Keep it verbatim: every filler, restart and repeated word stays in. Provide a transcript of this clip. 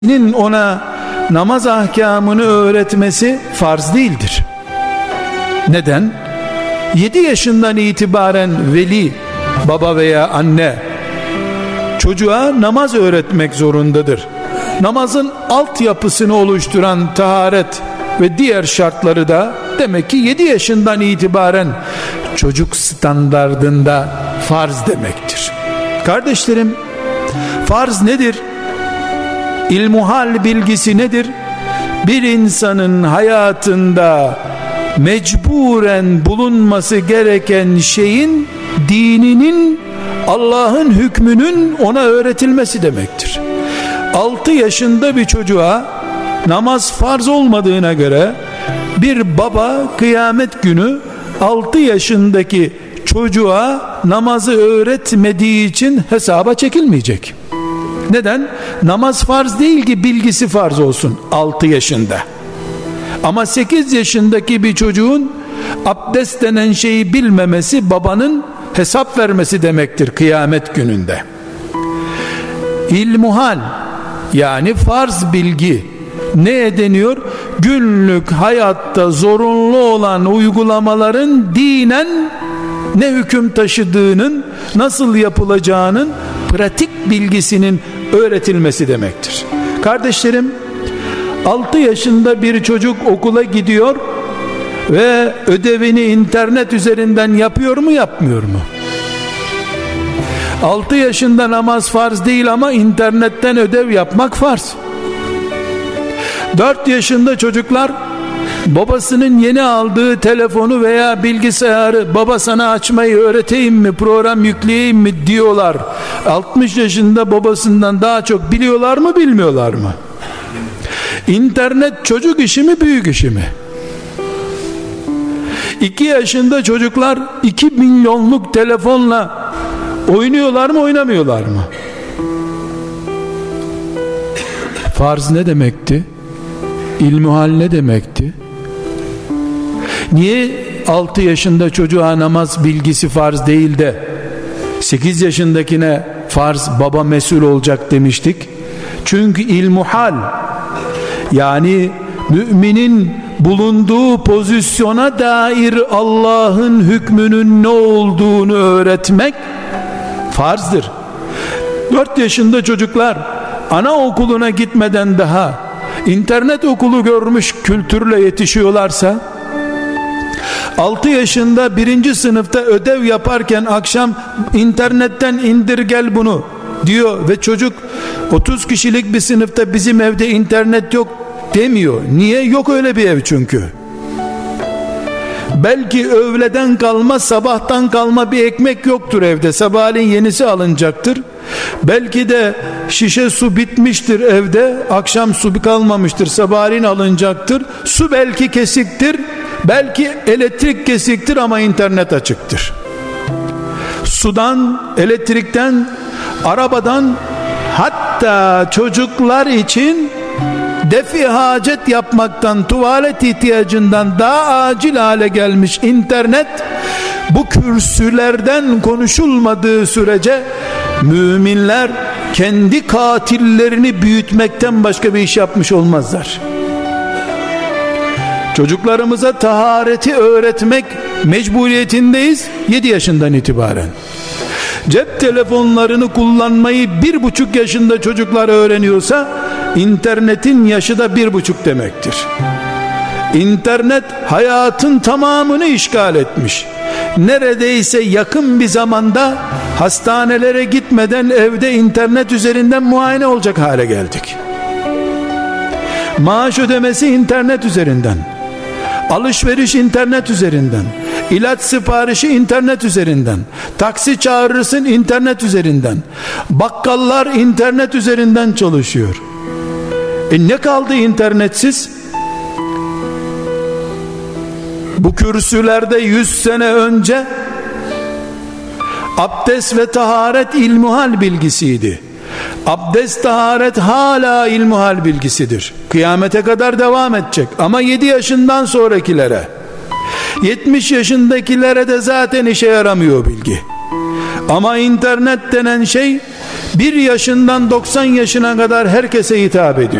ona namaz ahkamını öğretmesi farz değildir. Neden? yedi yaşından itibaren veli, baba veya anne çocuğa namaz öğretmek zorundadır. Namazın altyapısını oluşturan taharet ve diğer şartları da demek ki yedi yaşından itibaren çocuk standardında farz demektir. Kardeşlerim, farz nedir? İlmuhal bilgisi nedir? Bir insanın hayatında mecburen bulunması gereken şeyin, dininin, Allah'ın hükmünün ona öğretilmesi demektir. altı yaşında bir çocuğa namaz farz olmadığına göre bir baba kıyamet günü altı yaşındaki çocuğa namazı öğretmediği için hesaba çekilmeyecek. Neden? Namaz farz değil ki bilgisi farz olsun altı yaşında. Ama sekiz yaşındaki bir çocuğun abdest denen şeyi bilmemesi babanın hesap vermesi demektir kıyamet gününde. İlmuhal, yani farz bilgi neye deniyor? Günlük hayatta zorunlu olan uygulamaların dinen ne hüküm taşıdığının, nasıl yapılacağının pratik bilgisinin öğretilmesi demektir. Kardeşlerim, altı yaşında bir çocuk okula gidiyor ve ödevini internet üzerinden yapıyor mu, yapmıyor mu? altı yaşında namaz farz değil ama internetten ödev yapmak farz. dört yaşında çocuklar babasının yeni aldığı telefonu veya bilgisayarı baba sana açmayı öğreteyim mi, program yükleyeyim mi diyorlar. altmış yaşında babasından daha çok biliyorlar mı, bilmiyorlar mı? İnternet çocuk işi mi, büyük işi mi? iki yaşında çocuklar iki milyonluk telefonla oynuyorlar mı, oynamıyorlar mı? Farz ne demekti? İlmuhal ne demekti? Niye altı yaşında çocuğa namaz bilgisi farz değil de sekiz yaşındakine farz, baba mesul olacak demiştik? Çünkü ilmuhal, yani müminin bulunduğu pozisyona dair Allah'ın hükmünün ne olduğunu öğretmek farzdır. dört yaşında çocuklar anaokuluna gitmeden daha internet okulu görmüş kültürle yetişiyorlarsa, altı yaşında birinci sınıfta ödev yaparken akşam internetten indir gel bunu diyor ve çocuk otuz kişilik bir sınıfta bizim evde internet yok demiyor. Niye? Yok öyle bir ev çünkü. Belki öğleden kalma, sabahtan kalma bir ekmek yoktur evde, sabahleyin yenisi alınacaktır. Belki de şişe su bitmiştir evde, akşam su kalmamıştır, sabahleyin alınacaktır. Su belki kesiktir, belki elektrik kesiktir ama internet açıktır. Sudan, elektrikten, arabadan, hatta çocuklar için defi hacet yapmaktan, tuvalet ihtiyacından daha acil hale gelmiş internet, bu kürsülerden konuşulmadığı sürece müminler kendi katillerini büyütmekten başka bir iş yapmış olmazlar. Çocuklarımıza tahareti öğretmek mecburiyetindeyiz yedi yaşından itibaren. Cep telefonlarını kullanmayı bir buçuk yaşında çocuklar öğreniyorsa, internetin yaşı da bir buçuk demektir. İnternet hayatın tamamını işgal etmiş. Neredeyse yakın bir zamanda hastanelere gitmeden evde internet üzerinden muayene olacak hale geldik. Maaş ödemesi internet üzerinden, alışveriş internet üzerinden, ilaç siparişi internet üzerinden, taksi çağırırsın internet üzerinden, bakkallar internet üzerinden çalışıyor. E ne kaldı internetsiz? Bu kürsülerde yüz sene önce abdest ve taharet ilmuhal bilgisiydi. Abdest, taharet hala ilmuhal bilgisidir. Kıyamete kadar devam edecek. Ama yedi yaşından sonrakilere, yetmiş yaşındakilere de zaten işe yaramıyor bilgi. Ama internet denen şey bir yaşından doksan yaşına kadar herkese hitap ediyor.